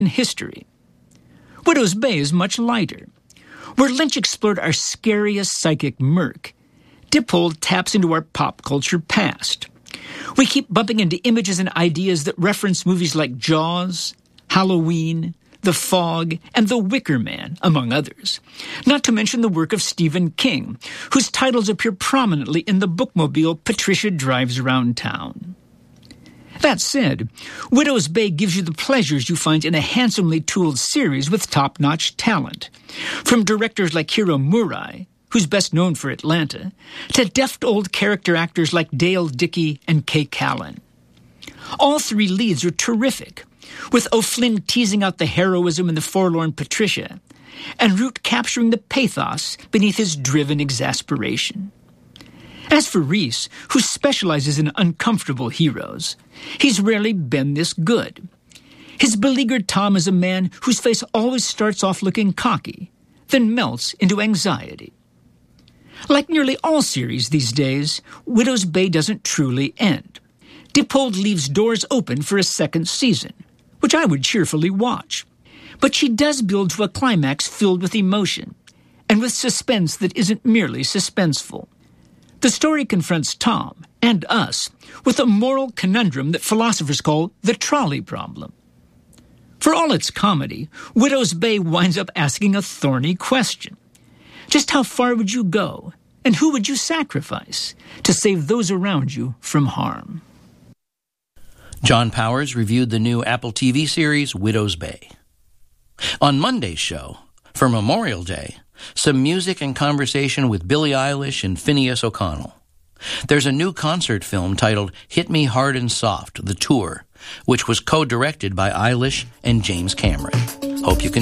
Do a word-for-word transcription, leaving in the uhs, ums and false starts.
in history. Widow's Bay is much lighter. Where Lynch explored our scariest psychic murk, Dippold taps into our pop culture past. We keep bumping into images and ideas that reference movies like Jaws, Halloween, The Fog, and The Wicker Man, among others. Not to mention the work of Stephen King, whose titles appear prominently in the bookmobile Patricia drives around town. That said, Widow's Bay gives you the pleasures you find in a handsomely tooled series with top-notch talent. From directors like Hiro Murai, who's best known for Atlanta, to deft old character actors like Dale Dickey and Kay Callan. All three leads are terrific, with O'Flynn teasing out the heroism in the forlorn Patricia, and Root capturing the pathos beneath his driven exasperation. As for Reese, who specializes in uncomfortable heroes, he's rarely been this good. His beleaguered Tom is a man whose face always starts off looking cocky, then melts into anxiety. Like nearly all series these days, Widow's Bay doesn't truly end. Dippold leaves doors open for a second season, which I would cheerfully watch. But she does build to a climax filled with emotion, and with suspense that isn't merely suspenseful. The story confronts Tom, and us, with a moral conundrum that philosophers call the trolley problem. For all its comedy, Widow's Bay winds up asking a thorny question. Just how far would you go, and who would you sacrifice to save those around you from harm? John Powers reviewed the new Apple T V series Widow's Bay. On Monday's show, for Memorial Day, some music and conversation with Billie Eilish and Phineas O'Connell. There's a new concert film titled Hit Me Hard and Soft, The Tour, which was co-directed by Eilish and James Cameron. Hope you can